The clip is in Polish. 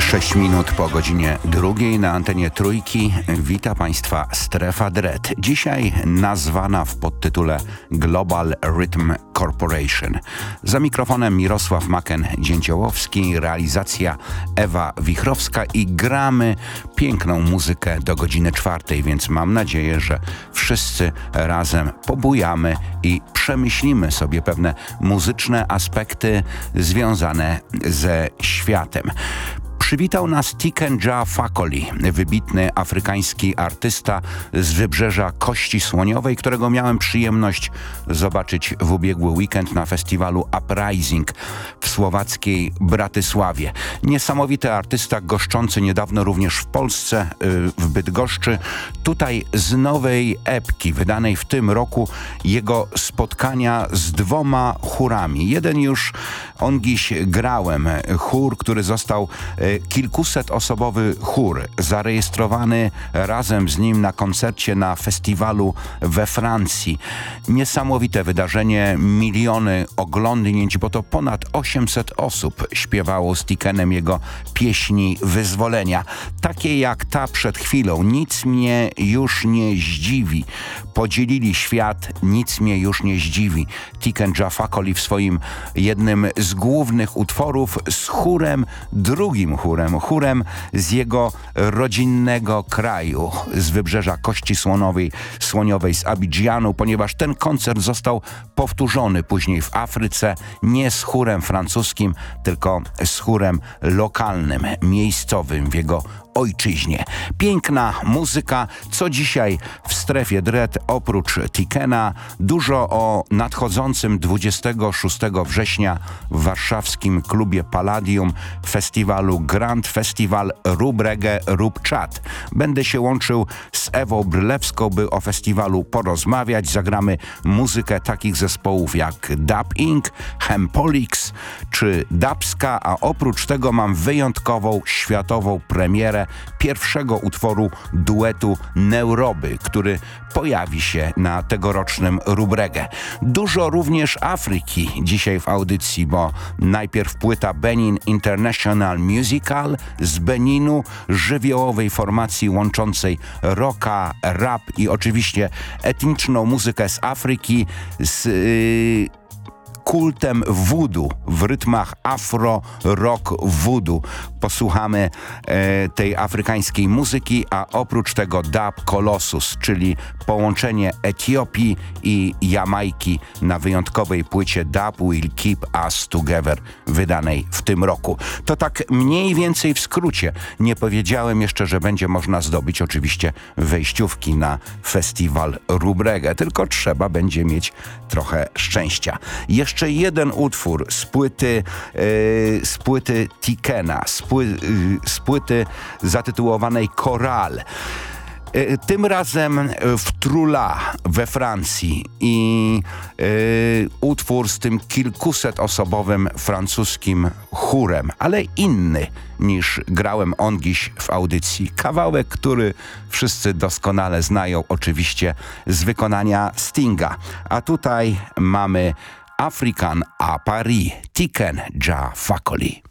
6 minut po godzinie 2 na antenie Trójki wita Państwa Strefa Dread. Dzisiaj nazwana w podtytule Global Rhythm Corporation. Za mikrofonem Mirosław Maken-Dzięciołowski, realizacja Ewa Wichrowska i gramy piękną muzykę do godziny 4, więc mam nadzieję, że wszyscy razem pobujamy i przemyślimy sobie pewne muzyczne aspekty związane ze światem. Przywitał nas Tiken Jah Fakoly, wybitny afrykański artysta z wybrzeża Kości Słoniowej, którego miałem przyjemność zobaczyć w ubiegły weekend na festiwalu Uprising w słowackiej Bratysławie. Niesamowity artysta, goszczący niedawno również w Polsce, w Bydgoszczy. Tutaj z nowej epki, wydanej w tym roku, jego spotkania z 2 chórami. Jeden już ongiś grałem, chór, który został kilkusetosobowy chór, zarejestrowany razem z nim na koncercie na festiwalu we Francji. Niesamowite wydarzenie, miliony oglądnięć, bo to ponad 800 osób śpiewało z Tikenem jego pieśni wyzwolenia. Takie jak ta przed chwilą, nic mnie już nie zdziwi. Podzielili świat, nic mnie już nie zdziwi. Tiken Jah Fakoly w swoim jednym z głównych utworów z chórem, drugim chórem z jego rodzinnego kraju, z wybrzeża Kości Słoniowej, z Abidżanu, ponieważ ten koncert został powtórzony później w Afryce, nie z chórem francuskim, tylko z chórem lokalnym, miejscowym w jego ojczyźnie. Piękna muzyka, co dzisiaj w Strefie Dread oprócz Tikena, dużo o nadchodzącym 26 września w warszawskim klubie Palladium festiwalu Grand Festival Rub Reggae, Rub Chat. Będę się łączył z Ewą Brylewską, by o festiwalu porozmawiać. Zagramy muzykę takich zespołów jak Dub Inc., Hempolix czy Dubska, a oprócz tego mam wyjątkową światową premierę pierwszego utworu duetu Neuroby, który pojawi się na tegorocznym Rub Reggae. Dużo również Afryki dzisiaj w audycji, bo najpierw płyta Benin International Musical z Beninu, żywiołowej formacji łączącej rocka, rap i oczywiście etniczną muzykę z Afryki z kultem voodoo, w rytmach afro-rock voodoo. Posłuchamy tej afrykańskiej muzyki, a oprócz tego Dub Colossus, czyli połączenie Etiopii i Jamajki na wyjątkowej płycie Dub Will Keep Us Together, wydanej w tym roku. To tak mniej więcej w skrócie. Nie powiedziałem jeszcze, że będzie można zdobyć oczywiście wejściówki na festiwal Rub Reggae, tylko trzeba będzie mieć trochę szczęścia. Jeszcze jeden utwór z płyty Tikena, z płyty zatytułowanej Choral. Tym razem w Trula we Francji i utwór z tym kilkusetosobowym francuskim chórem, ale inny niż grałem ongiś w audycji. Kawałek, który wszyscy doskonale znają oczywiście z wykonania Stinga. A tutaj mamy African à Paris, Tiken Jah Fakoly.